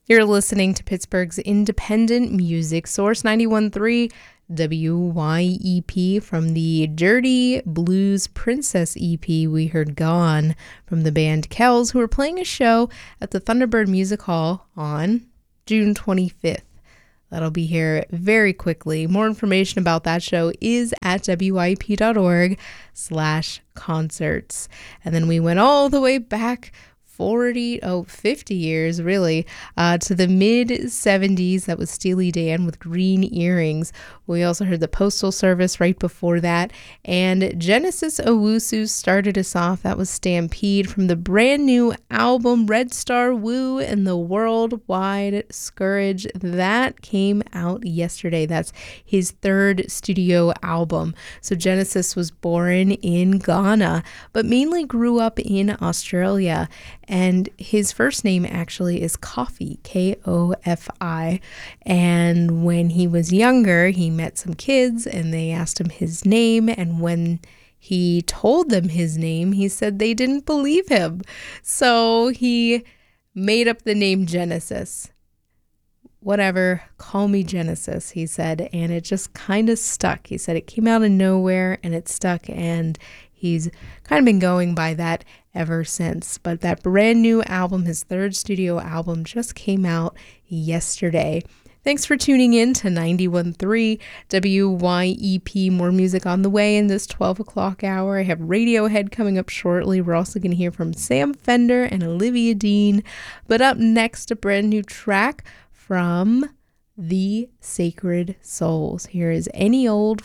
You're listening to Pittsburgh's independent music source, 91.3 WYEP. From the Dirty Blues Princess EP, we heard Gone from the band Kells, who are playing a show at the Thunderbird Music Hall on June 25th. That'll be here very quickly. More information about that show is at wyep.org/concerts. And then we went all the way back 50 years really, to the mid-70s. That was Steely Dan with Green Earrings. We also heard the Postal Service right before that, and Genesis Owusu started us off. That was Stampede from the brand new album Red Star Woo and the Worldwide Scourge. That came out yesterday. That's his third studio album. So Genesis was born in Ghana, but mainly grew up in Australia. And his first name actually is Kofi, Kofi. And when he was younger, he met some kids and they asked him his name. And when he told them his name, he said they didn't believe him. So he made up the name Genesis. Whatever, call me Genesis, he said. And it just kind of stuck. He said it came out of nowhere and it stuck. And he's kind of been going by that ever since. But that brand new album, his third studio album, just came out yesterday. Thanks for tuning in to 91.3 WYEP. More music on the way in this 12 o'clock hour. I have Radiohead coming up shortly. We're also going to hear from Sam Fender and Olivia Dean. But up next, a brand new track from The Sacred Souls. Here is Any Old